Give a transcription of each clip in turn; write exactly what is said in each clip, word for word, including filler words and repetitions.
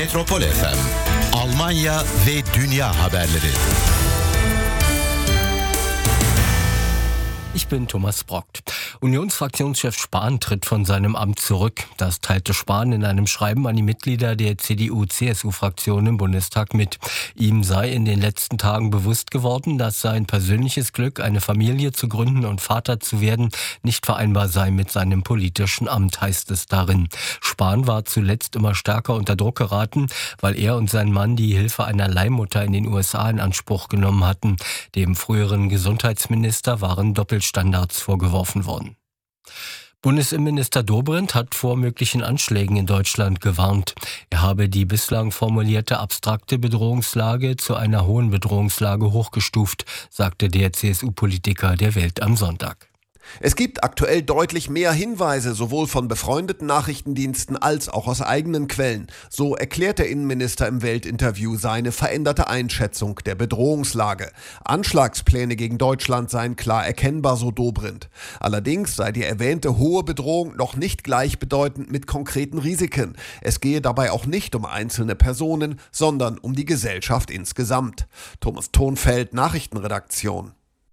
Metropol F M, Almanya ve dünya haberleri. Ich bin Thomas Brockt. Unionsfraktionschef Spahn tritt von seinem Amt zurück. Das teilte Spahn in einem Schreiben an die Mitglieder der C D U-C S U-Fraktion im Bundestag mit. Ihm sei in den letzten Tagen bewusst geworden, dass sein persönliches Glück, eine Familie zu gründen und Vater zu werden, nicht vereinbar sei mit seinem politischen Amt, heißt es darin. Spahn war zuletzt immer stärker unter Druck geraten, weil er und sein Mann die Hilfe einer Leihmutter in den U S A in Anspruch genommen hatten. Dem früheren Gesundheitsminister waren Doppelstandards vorgeworfen worden. Bundesinnenminister Dobrindt hat vor möglichen Anschlägen in Deutschland gewarnt. Er habe die bislang formulierte abstrakte Bedrohungslage zu einer hohen Bedrohungslage hochgestuft, sagte der C S U-Politiker der Welt am Sonntag. Es gibt aktuell deutlich mehr Hinweise, sowohl von befreundeten Nachrichtendiensten als auch aus eigenen Quellen. So erklärt der Innenminister im Weltinterview seine veränderte Einschätzung der Bedrohungslage. Anschlagspläne gegen Deutschland seien klar erkennbar, so Dobrindt. Allerdings sei die erwähnte hohe Bedrohung noch nicht gleichbedeutend mit konkreten Risiken. Es gehe dabei auch nicht um einzelne Personen, sondern um die Gesellschaft insgesamt. Thomas Thonfeld, Nachrichtenredaktion.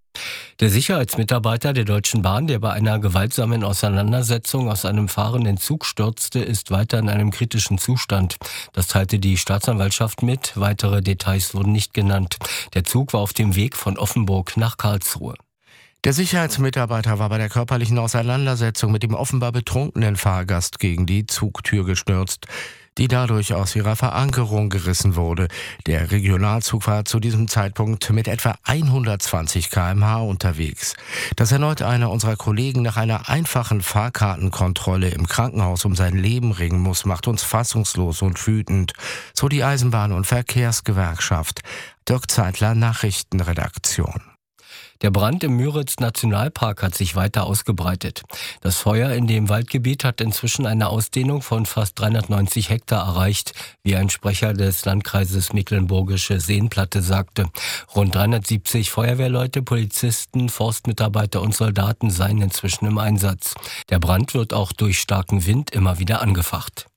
Der Sicherheitsmitarbeiter der Deutschen Bahn, der bei einer gewaltsamen Auseinandersetzung aus einem fahrenden Zug stürzte, ist weiter in einem kritischen Zustand. Das teilte die Staatsanwaltschaft mit. Weitere Details wurden nicht genannt. Der Zug war auf dem Weg von Offenburg nach Karlsruhe. Der Sicherheitsmitarbeiter war bei der körperlichen Auseinandersetzung mit dem offenbar betrunkenen Fahrgast gegen die Zugtür gestürzt, die dadurch aus ihrer Verankerung gerissen wurde. Der Regionalzug war zu diesem Zeitpunkt mit etwa hundertzwanzig Kilometer pro Stunde unterwegs. Dass erneut einer unserer Kollegen nach einer einfachen Fahrkartenkontrolle im Krankenhaus um sein Leben ringen muss, macht uns fassungslos und wütend, so die Eisenbahn- und Verkehrsgewerkschaft. Dirk Zeitler, Nachrichtenredaktion. Der Brand im Müritz-Nationalpark hat sich weiter ausgebreitet. Das Feuer in dem Waldgebiet hat inzwischen eine Ausdehnung von fast dreihundertneunzig Hektar erreicht, wie ein Sprecher des Landkreises Mecklenburgische Seenplatte sagte. Rund dreihundertsiebzig Feuerwehrleute, Polizisten, Forstmitarbeiter und Soldaten seien inzwischen im Einsatz. Der Brand wird auch durch starken Wind immer wieder angefacht.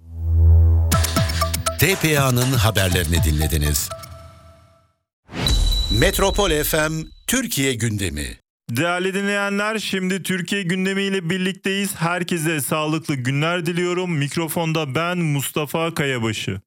T P A'nın haberlerini dinlediniz. Metropol F M Türkiye gündemi. Değerli dinleyenler, şimdi Türkiye gündemiyle birlikteyiz. Herkese sağlıklı günler diliyorum. Mikrofonda ben Mustafa Kayabaşı.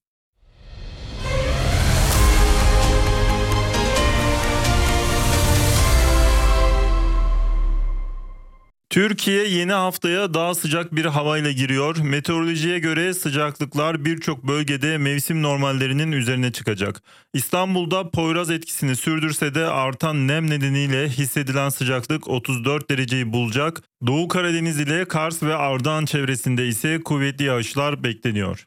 Türkiye yeni haftaya daha sıcak bir havayla giriyor. Meteorolojiye göre sıcaklıklar birçok bölgede mevsim normallerinin üzerine çıkacak. İstanbul'da Poyraz etkisini sürdürse de artan nem nedeniyle hissedilen sıcaklık otuz dört dereceyi bulacak. Doğu Karadeniz ile Kars ve Ardahan çevresinde ise kuvvetli yağışlar bekleniyor.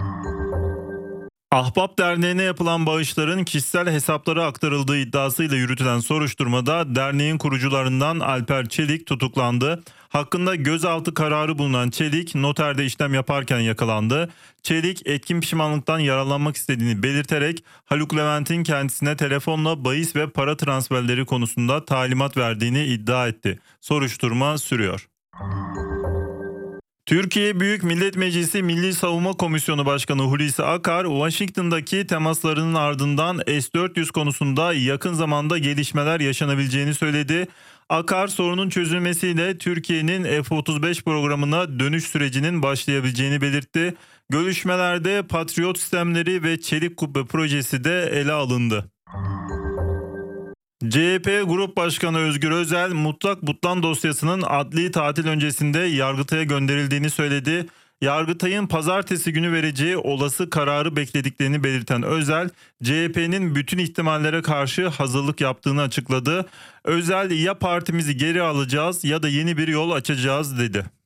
Ahbap Derneği'ne yapılan bağışların kişisel hesaplara aktarıldığı iddiasıyla yürütülen soruşturmada derneğin kurucularından Alper Çelik tutuklandı. Hakkında gözaltı kararı bulunan Çelik noterde işlem yaparken yakalandı. Çelik etkin pişmanlıktan yararlanmak istediğini belirterek Haluk Levent'in kendisine telefonla bahis ve para transferleri konusunda talimat verdiğini iddia etti. Soruşturma sürüyor. Türkiye Büyük Millet Meclisi Milli Savunma Komisyonu Başkanı Hulusi Akar, Washington'daki temaslarının ardından S dört yüz konusunda yakın zamanda gelişmeler yaşanabileceğini söyledi. Akar, sorunun çözülmesiyle Türkiye'nin F otuz beş programına dönüş sürecinin başlayabileceğini belirtti. Görüşmelerde Patriot sistemleri ve Çelik Kubbe projesi de ele alındı. C H P Grup Başkanı Özgür Özel, Mutlak Butlan dosyasının adli tatil öncesinde Yargıtay'a gönderildiğini söyledi. Yargıtay'ın pazartesi günü vereceği olası kararı beklediklerini belirten Özel, C H P'nin bütün ihtimallere karşı hazırlık yaptığını açıkladı. Özel, ya partimizi geri alacağız ya da yeni bir yol açacağız dedi.